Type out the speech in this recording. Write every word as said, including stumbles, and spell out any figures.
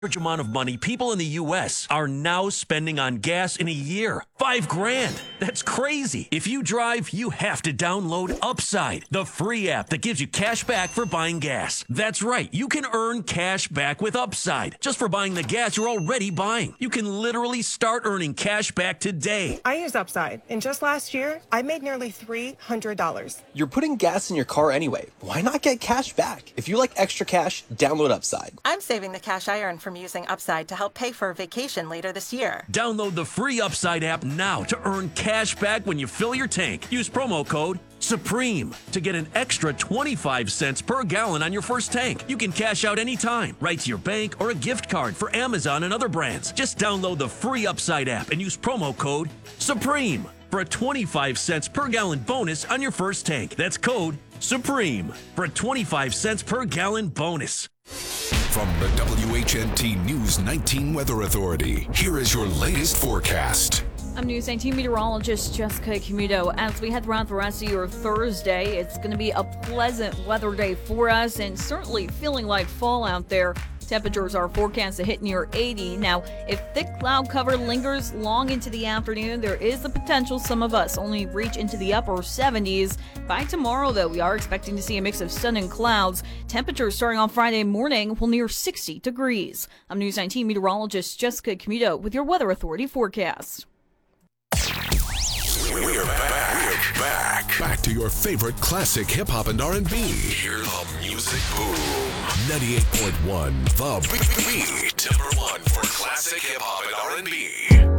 Large amount of money people in the U S are now spending on gas in a year. Five grand. That's crazy. If you drive, you have to download Upside, the free app that gives you cash back for buying gas. That's right. You can earn cash back with Upside just for buying the gas you're already buying. You can literally start earning cash back today. I use Upside, and just last year, I made nearly three hundred dollars. You're putting gas in your car anyway. Why not get cash back? If you like extra cash, download Upside. I'm saving the cash I earn from using Upside to help pay for a vacation later this year. Download the free Upside app now to earn cash back when you fill your tank. Use promo code SUPREME to get an extra twenty-five cents per gallon on your first tank. You can cash out anytime, right to your bank or a gift card for Amazon and other brands. Just download the free Upside app and use promo code SUPREME for a twenty-five cents per gallon bonus on your first tank. That's code SUPREME for a twenty-five cents per gallon bonus. From the W H N T News nineteen Weather Authority, here is your latest forecast. I'm News nineteen meteorologist Jessica Camuto. As we head throughout the rest of your Thursday, it's going to be a pleasant weather day for us and certainly feeling like fall out there. Temperatures are forecast to hit near eighty. Now, if thick cloud cover lingers long into the afternoon, there is the potential some of us only reach into the upper seventies. By tomorrow, though, we are expecting to see a mix of sun and clouds. Temperatures starting on Friday morning will near sixty degrees. I'm News nineteen meteorologist Jessica Camuto with your Weather Authority forecast. We're back. We're back. Back to your favorite classic hip hop and R and B. Hear the music boom. ninety-eight point one, The Beat. Number one for classic hip hop and R and B.